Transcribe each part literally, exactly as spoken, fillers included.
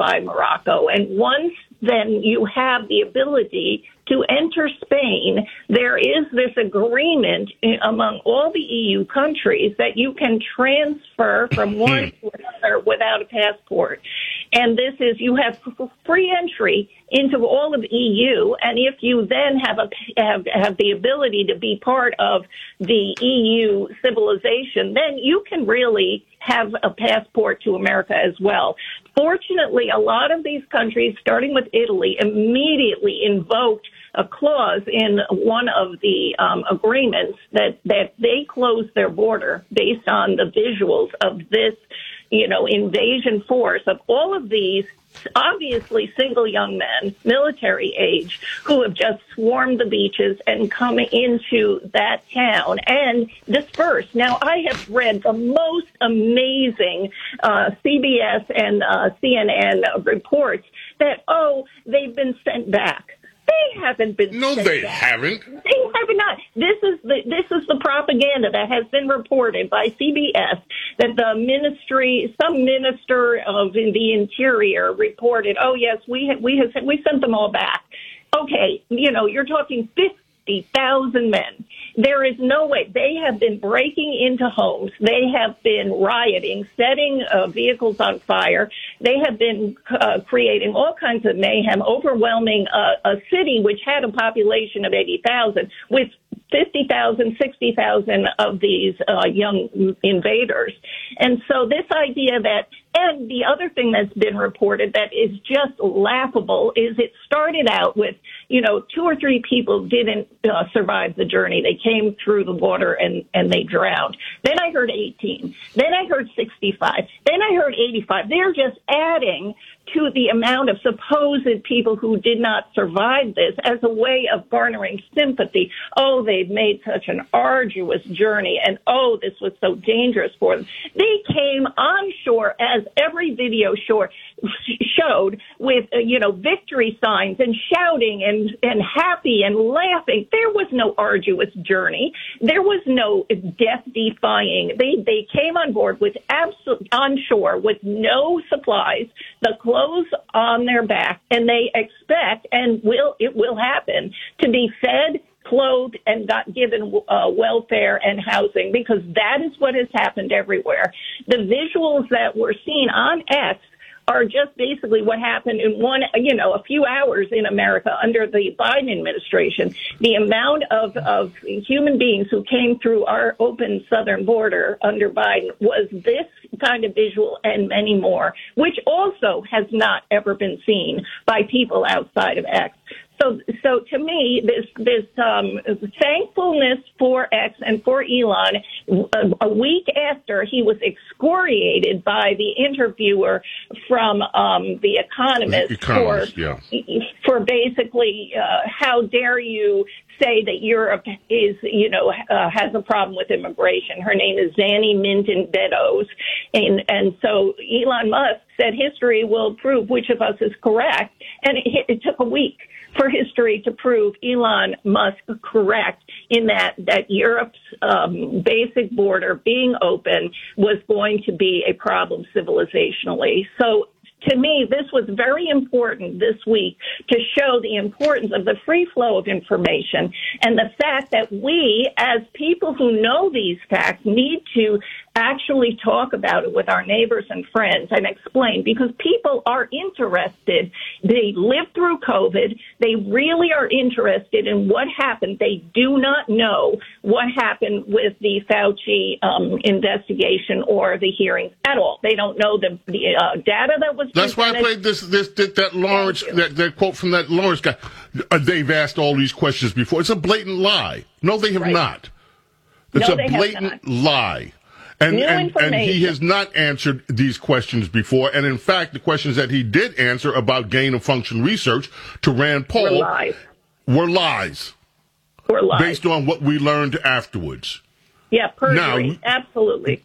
by Morocco. And once then you have the ability to enter Spain, there is this agreement among all the E U countries that you can transfer from one to another without a passport. And this is, you have free entry into all of the E U, and if you then have a have, have the ability to be part of the E U civilization, then you can really have a passport to America as well. Fortunately, a lot of these countries, starting with Italy, immediately invoked a clause in one of the um, agreements that, that they closed their border based on the visuals of this, you know, invasion force of all of these obviously single young men, military age, who have just swarmed the beaches and come into that town and dispersed. Now, I have read the most amazing uh, C B S and uh, C N N reports that, oh, they've been sent back. They haven't been. No, sent they back. haven't. They have not. This is the this is the propaganda that has been reported by C B S that the ministry, some minister of the Interior, reported. Oh yes, we have, we have we sent them all back. Okay, you know, you're talking fifty thousand men. There is no way. They have been breaking into homes. They have been rioting, setting uh, vehicles on fire. They have been uh, creating all kinds of mayhem, overwhelming uh, a city which had a population of eighty thousand with fifty thousand, sixty thousand of these uh, young invaders. And so this idea that, and the other thing that's been reported that is just laughable is it started out with, you know, two or three people didn't uh, survive the journey. They came through the water and, and they drowned. Then I heard eighteen. Then I heard sixty-five. Then I heard eighty-five. They're just adding to the amount of supposed people who did not survive this as a way of garnering sympathy. Oh, they've made such an arduous journey, and oh, this was so dangerous for them. They came on shore, as every video shore showed, with, uh, you know, victory signs and shouting and, and happy and laughing. There was no arduous journey. There was no death-defying. They they came on board with absolute on shore with no supplies, the clothes on their back, and they expect, and will it will happen, to be fed, clothed, and got given uh, welfare and housing, because that is what has happened everywhere. The visuals that we're seeing on X are just basically what happened in one, you know, a few hours in America under the Biden administration. The amount of, of human beings who came through our open southern border under Biden was this kind of visual and many more, which also has not ever been seen by people outside of X. So, so to me, this this um, thankfulness for X and for Elon, a, a week after he was excoriated by the interviewer from um, The Economist, Economist for, yeah. for basically uh, how dare you say that Europe is, you know, uh, has a problem with immigration. Her name is Zanny Minton Beddoes. And, and so Elon Musk said history will prove which of us is correct. And it, it took a week for history to prove Elon Musk correct in that, that Europe's um, basic border being open was going to be a problem civilizationally. So to me, this was very important this week to show the importance of the free flow of information and the fact that we, as people who know these facts, need to actually talk about it with our neighbors and friends and explain, because people are interested. They lived through COVID. They really are interested in what happened. They do not know what happened with the Fauci um, investigation or the hearings at all. They don't know the, the uh, data that was That's presented. why I played this, this, that, that Lawrence, that, that quote from that Lawrence guy. Uh, they've asked all these questions before. It's a blatant lie. No, they have Right. not. It's No, a they have blatant not. lie. And, New and, and he information. has not answered these questions before. And in fact, the questions that he did answer about gain of function research to Rand Paul Were lies. were lies Were lies. based on what we learned afterwards. Yeah, perjury. Now- Absolutely.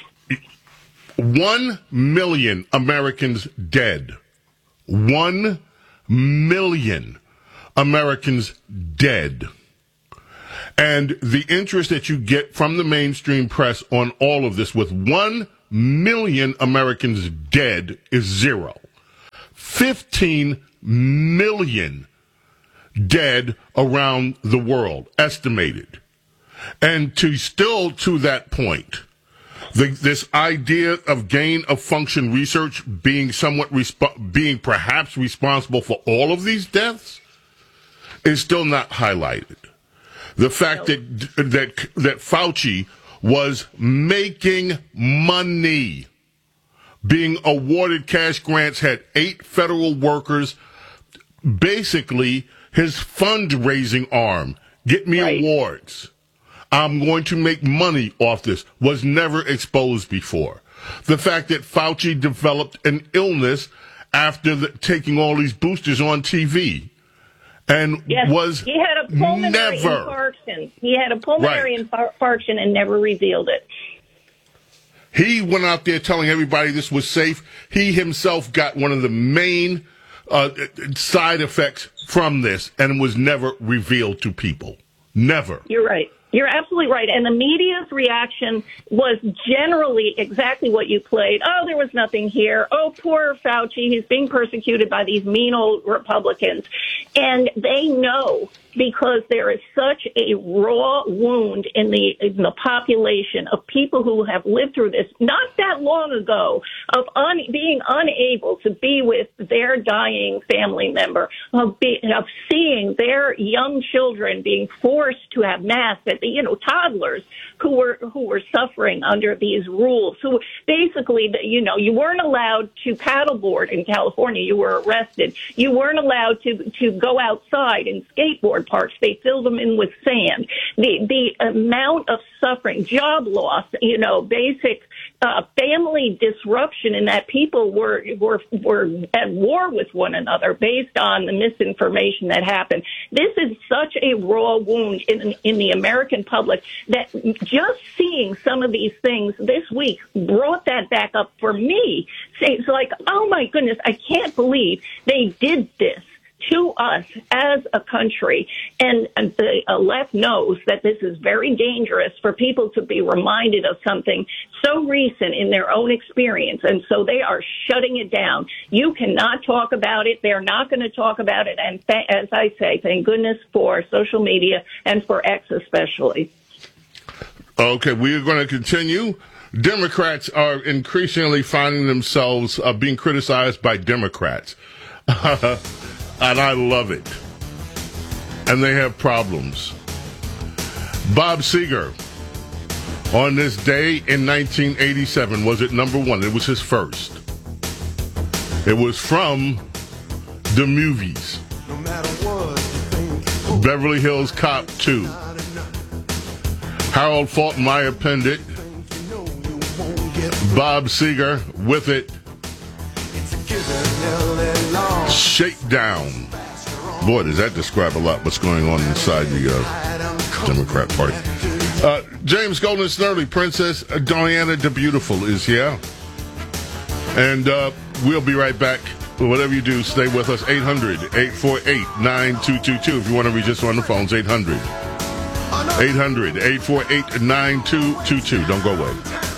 One million Americans dead. One million Americans dead. And the interest that you get from the mainstream press on all of this with one million Americans dead is zero. fifteen million dead around the world, estimated. And to still to that point, the, this idea of gain of function research being somewhat resp- being perhaps responsible for all of these deaths is still not highlighted. The fact that that that Fauci was making money, being awarded cash grants, had eight federal workers, basically his fundraising arm. Get me right. awards. I'm going to make money off this. Was never exposed before. The fact that Fauci developed an illness after the, taking all these boosters on T V. And yes, was he had a pulmonary never, infarction. He had a pulmonary right. infarction and never revealed it. He went out there telling everybody this was safe. He himself got one of the main uh, side effects from this, and was never revealed to people. Never. You're right. You're absolutely right. And the media's reaction was generally exactly what you played. Oh, there was nothing here. Oh, poor Fauci. He's being persecuted by these mean old Republicans. And they know, because there is such a raw wound in the in the population of people who have lived through this not that long ago, of un, being unable to be with their dying family member, of, be, of seeing their young children being forced to have masks, at the, you know, toddlers who were who were suffering under these rules. Who basically, you know, you weren't allowed to paddleboard in California. You were arrested. You weren't allowed to to go outside and skateboard parks. They filled them in with sand. The the amount of suffering, job loss, you know, basic uh, family disruption, in that people were were were at war with one another based on the misinformation that happened. This is such a raw wound in in the American public that just seeing some of these things this week brought that back up for me. It's like, oh my goodness, I can't believe they did this to us as a country. And, and the uh, left knows that this is very dangerous for people to be reminded of something so recent in their own experience. And so they are shutting it down. You cannot talk about it. They're not going to talk about it. And th- as I say, thank goodness for social media and for X especially. Okay, we are going to continue. Democrats are increasingly finding themselves uh, being criticized by Democrats. And I love it. And they have problems. Bob Seger, on this day in nineteen eighty-seven, was at number one. It was his first. It was from the movies. No matter what you think. Beverly Hills Cop two. Harold Fulton, My Appendix. Bob Seger with it. Shakedown. Boy, does that describe a lot what's going on inside the uh, Democrat Party. Uh, James Golden Snerdley, Princess Diana the Beautiful is here. And uh, we'll be right back. Whatever you do, stay with us. eight hundred, eight four eight, nine two two two. If you want to reach us on the phones, eight hundred, eight hundred, eight four eight, nine two two two. Don't go away.